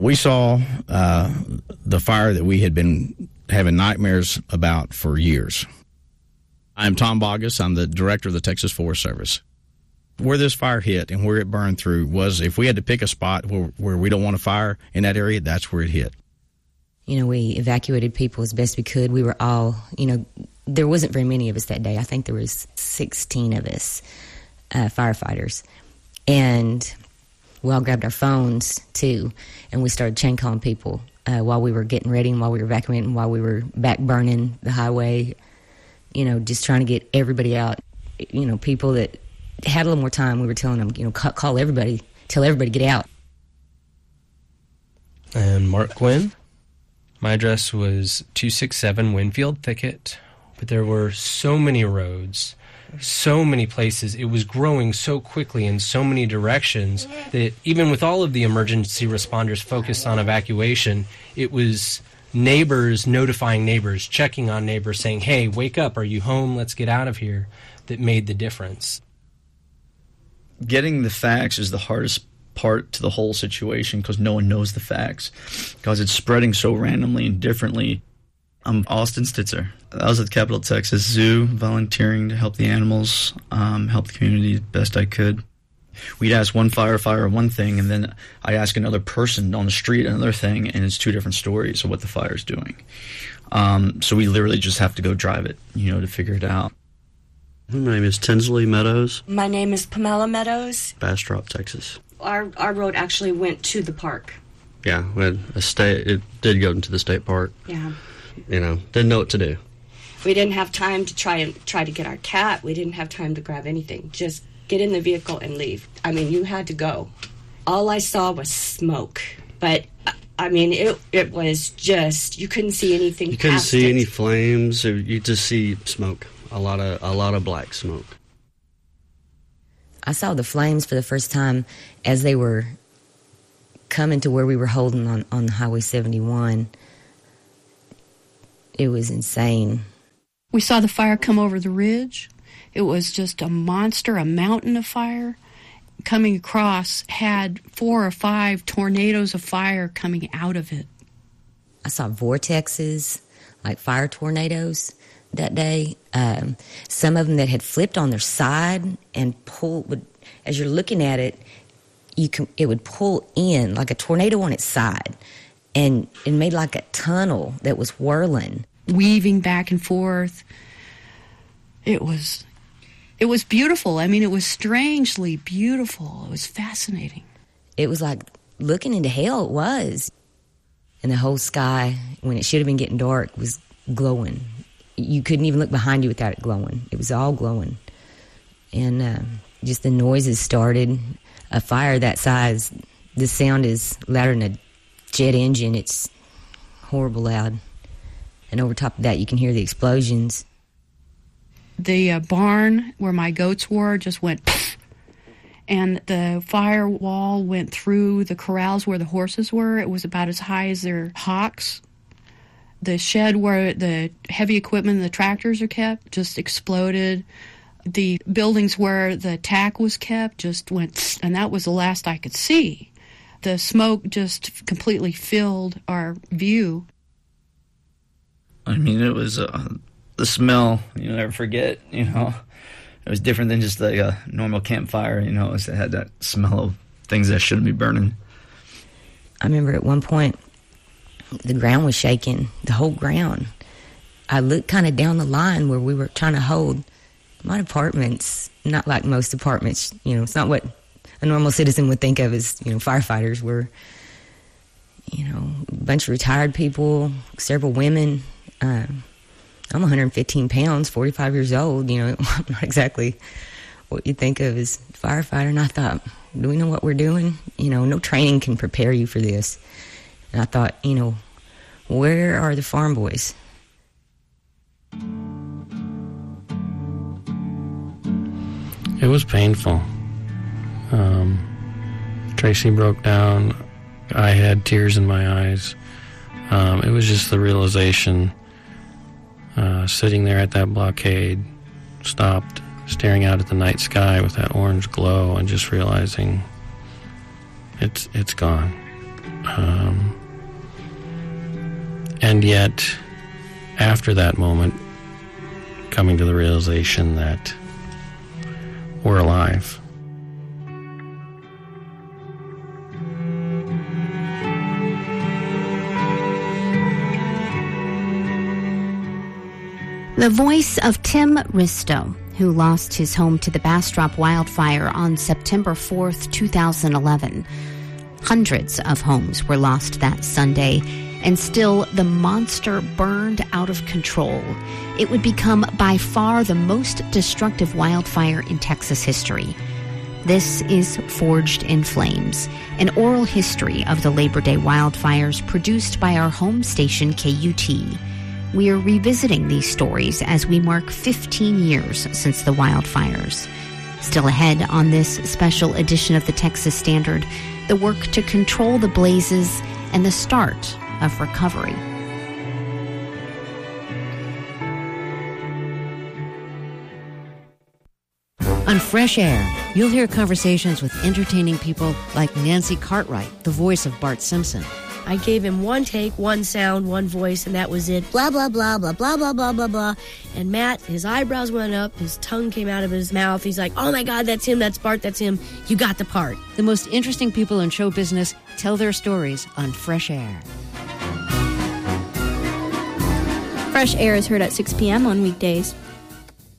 We saw the fire that we had been having nightmares about for years. I'm Tom Boggess. I'm the director of the Texas Forest Service. Where this fire hit and where it burned through was, if we had to pick a spot where we don't want to fire in that area, that's where it hit. You know, we evacuated people as best we could. We were all, you know, there wasn't very many of us that day. I think there was 16 of us, firefighters. And we all grabbed our phones, too, and we started chain calling people while we were getting ready and while we were evacuating, while we were back burning the highway, you know, just trying to get everybody out. You know, people that had a little more time, we were telling them, you know, call everybody, tell everybody to get out. And Mark Gwynn. My address was 267 Winfield Thicket, but there were so many roads, so many places. It was growing so quickly in so many directions that even with all of the emergency responders focused on evacuation, it was neighbors notifying neighbors, checking on neighbors, saying, hey, wake up, are you home? Let's get out of here, that made the difference. Getting the facts is the hardest part to the whole situation because no one knows the facts because it's spreading so randomly and differently. I'm Austin Stitzer. I was at the Capital Texas Zoo volunteering to help the animals, help the community best I could. We'd ask one firefighter one thing, and then I ask another person on the street another thing, and it's two different stories of what the fire's doing. So we literally just have to go drive it, you know, to figure it out. My name is Tinsley Meadows. My name is Pamela Meadows. Bastrop, Texas. Our road actually went to the park. Yeah, we had it did go into the state park. Yeah. You know, didn't know what to do. We didn't have time to try to get our cat. We didn't have time to grab anything. Just get in the vehicle and leave. I mean, you had to go. All I saw was smoke. But, I mean, it was just, you couldn't see anything. You couldn't see any flames. You just see smoke. A lot of black smoke. I saw the flames for the first time as they were coming to where we were holding on Highway 71. It was insane. We saw the fire come over the ridge. It was just a monster, a mountain of fire. Coming across had 4 or 5 tornadoes of fire coming out of it. I saw vortexes, like fire tornadoes that day. Some of them that had flipped on their side and as you're looking at it, it would pull in like a tornado on its side, and it made like a tunnel that was whirling, weaving back and forth. It was beautiful. I mean, it was strangely beautiful. It was fascinating. It was like looking into hell. It was, and the whole sky, when it should have been getting dark, was glowing. You couldn't even look behind you without it glowing. It was all glowing. And just the noises started. A fire that size, the sound is louder than a jet engine. It's horrible loud. And over top of that, you can hear the explosions. The barn where my goats were just went pfft, and the firewall went through the corrals where the horses were. It was about as high as their hocks. The shed where the heavy equipment and the tractors are kept just exploded. The buildings where the tack was kept just went, and that was the last I could see. The smoke just completely filled our view. I mean, it was the smell, you'll never forget, you know. It was different than just a normal campfire, you know. It had that smell of things that shouldn't be burning. I remember at one point, the ground was shaking, the whole ground. I looked kind of down the line where we were trying to hold my apartments, not like most apartments, you know, it's not what a normal citizen would think of as, you know, firefighters. We're, you know, a bunch of retired people, several women. I'm 115 pounds, 45 years old, you know, I'm not exactly what you think of as a firefighter. And I thought, do we know what we're doing? You know, no training can prepare you for this. And I thought, you know, where are the farm boys? It was painful. Tracy broke down. I had tears in my eyes. It was just the realization, sitting there at that blockade, stopped, staring out at the night sky with that orange glow and just realizing it's gone. And yet, after that moment, coming to the realization that we're alive. The voice of Tim Risto, who lost his home to the Bastrop wildfire on September 4th, 2011. Hundreds of homes were lost that Sunday, and still the monster burned out of control. It would become by far the most destructive wildfire in Texas history. This is Forged in Flames, an oral history of the Labor Day wildfires produced by our home station KUT. We are revisiting these stories as we mark 15 years since the wildfires. Still ahead on this special edition of the Texas Standard, the work to control the blazes and the start of recovery. On Fresh Air, you'll hear conversations with entertaining people like Nancy Cartwright, the voice of Bart Simpson. I gave him one take, one sound, one voice, and that was it. Blah, blah, blah, blah, blah, blah, blah, blah, blah. And Matt, his eyebrows went up, his tongue came out of his mouth. He's like, oh my God, that's him, that's Bart, that's him. You got the part. The most interesting people in show business tell their stories on Fresh Air. Fresh Air is heard at 6 p.m. on weekdays.